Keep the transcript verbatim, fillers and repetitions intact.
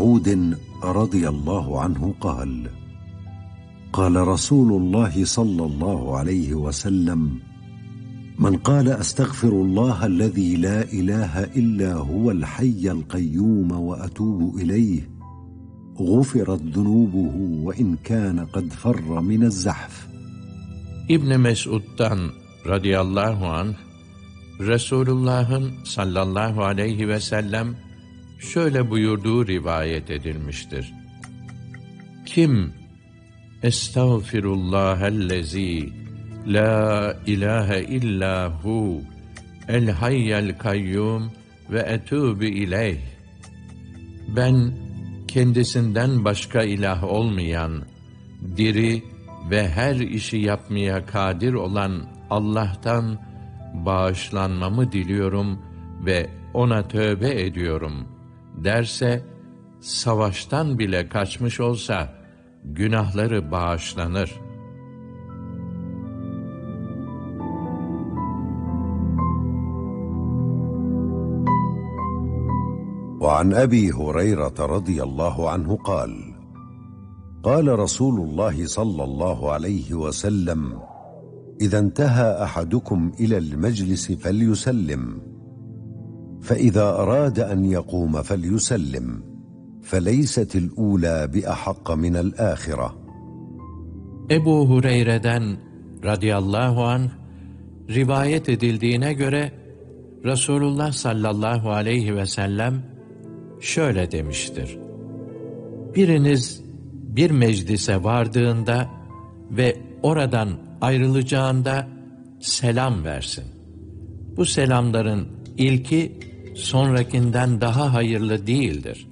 مسعود رضي الله عنه قال: قال رسول الله صلى الله عليه وسلم: من قال أستغفر الله الذي لا إله إلا هو الحي القيوم وأتوب إليه غفرت ذنوبه وإن كان قد فر من الزحف. İbn Mesud'dan radıyallahu anh, Resulullah'ın sallallahu aleyhi ve sellem şöyle buyurduğu rivayet edilmiştir: Kim Estağfirullahellezî la ilahe illahu el hayyel kayyum ve etûbü ileyh. Ben kendisinden başka ilah olmayan, diri ve her işi yapmaya kadir olan Allah'tan bağışlanmamı diliyorum ve ona tövbe ediyorum derse, savaştan bile kaçmış olsa günahları bağışlanır. وعن أبي هريرة رضي الله عنه قال: قال رسول الله صلى الله عليه وسلم: إذا انتهى أحدكم إلى المجلس فليسلم، فإذا أراد أن يقوم فليسلم، فليست الأولى بأحق من الآخرة. Ebu Hureyre'den radıyallahu anh rivayet edildiğine göre Resulullah sallallahu aleyhi ve sellem şöyle demiştir: Biriniz bir meclise vardığında ve oradan ayrılacağında selam versin. Bu selamların ilki sonrakinden daha hayırlı değildir.